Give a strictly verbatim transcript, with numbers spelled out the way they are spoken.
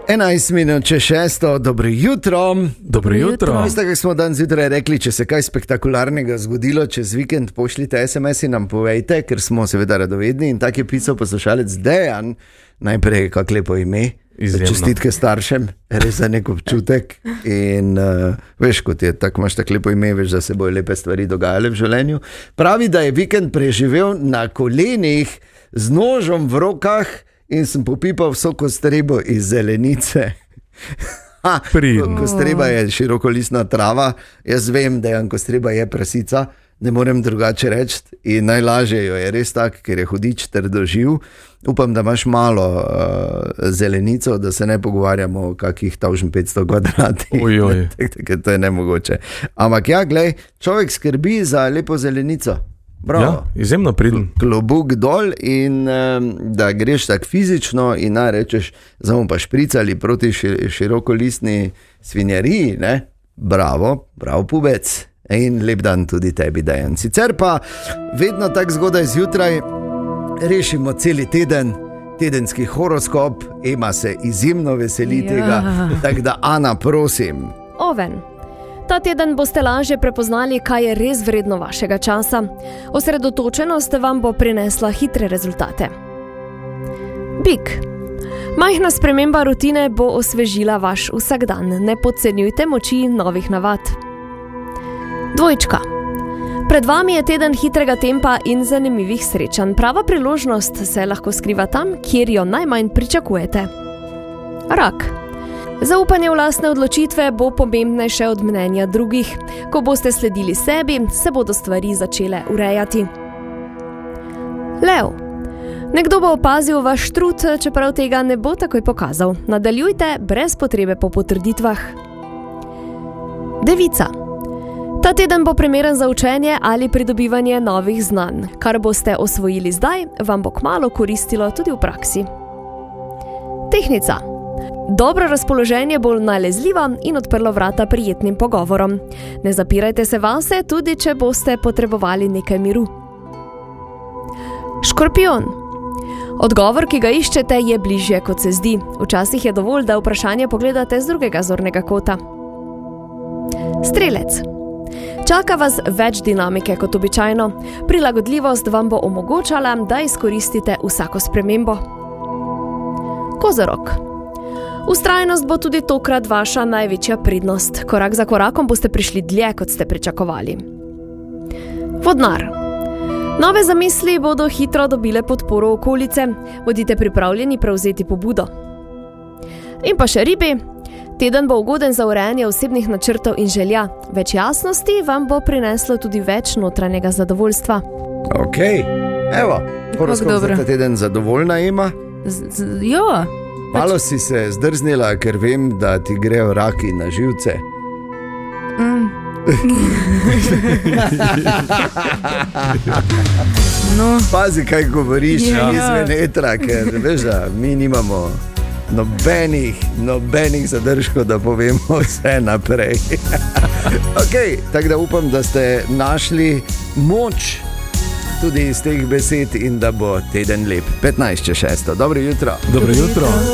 enajst minut če šesto, dobro jutro. Dobro jutro. Veste, kako smo danes zjutraj rekli, če se kaj spektakularnega zgodilo čez vikend, pošljite es em es in nam povejte, ker smo seveda radovedni. In tak je pisal poslušalec Dejan, najprej kako lepo ime. Izjemno. Čestitke staršem, res za nek občutek. In uh, veš, kot je, tako imaš tako lepo ime, veš, da se bojo lepe stvari dogajale v življenju. Pravi, da je vikend preživel na kolenih z nožem v rokah in sem popipal vso kostrebo iz zelenice. Ha, kostreba je širokolistna trava, jaz vem, da je kostreba je prasica, ne morem drugače reči in najlažje jo je res tak, ker je hudič trdoživ. Upam, da imaš malo uh, zelenico, da se ne pogovarjamo o kakih tavžen petsto kvadratih. Ojoj. To je nemogoče. Ampak ja, glej, človek skrbi za lepo zelenico. Bravo. Ja, izjemno pridn. Klobuk dol in um, da greš tak fizično in na rečeš, zdaj bomo pa špricali proti širokolistni svinjariji, ne? Bravo, bravo pubec. In lep dan tudi tebi, Dejan. Sicer pa vedno tako zgodaj zjutraj rešimo celi teden, tedenski horoskop. Ema se izjemno veseli ja. tega, tako da Ana, prosim. Oven. Ta teden boste lažje prepoznali, kaj je res vredno vašega časa. Osredotočenost vam bo prinesla hitre rezultate. Bik. Majhna sprememba rutine bo osvežila vaš vsakdan. Ne podcenjujte moči novih navad. Dvojčka. Pred vami je teden hitrega tempa in zanimivih srečanj. Prava priložnost se lahko skriva tam, kjer jo najmanj pričakujete. Rak. Zaupanje v lastne odločitve bo pomembnejše od mnenja drugih. Ko boste sledili sebi, se bodo stvari začele urejati. Lev. Nekdo bo opazil vaš trud, čeprav tega ne bo takoj pokazal. Nadaljujte brez potrebe po potrditvah. Devica. Ta teden bo primeren za učenje ali pridobivanje novih znanj. Kar boste osvojili zdaj, vam bo kmalu koristilo tudi v praksi. Tehnica. Dobro razpoloženje bo nalezljivo in odprlo vrata prijetnim pogovorom. Ne zapirajte se vase, tudi če boste potrebovali nekaj miru. Škorpijon. Odgovor, ki ga iščete, je bližje, kot se zdi. Včasih je dovolj, da vprašanje pogledate z drugega zornega kota. Strelec. Čaka vas več dinamike kot običajno. Prilagodljivost vam bo omogočala, da izkoristite vsako spremembo. Kozorog. Vztrajnost bo tudi tokrat vaša največja prednost. Korak za korakom boste prišli dlje, kot ste pričakovali. Vodnar. Nove zamisli bodo hitro dobile podporo okolice. Bodite pripravljeni prevzeti pobudo. In pa še ribi. Teden bo ugoden za urejanje osebnih načrtov in želja. Več jasnosti vam bo prineslo tudi več notranjega zadovoljstva. Ok, evo, horoskop za ta teden zadovoljna ima. Z, z, jo. Malo si se zdrznila, ker vem, da ti grejo raki na živce. Mm. No. Pazi, kaj govoriš Ja. izven etra, ker veš, da mi nimamo nobenih, nobenih zadržkov, da povemo vse naprej. Ok, tako da upam, da ste našli moč tudi iz teh besed in da bo teden lep. petnajst čez šesto. Dobro jutro. Dobro jutro.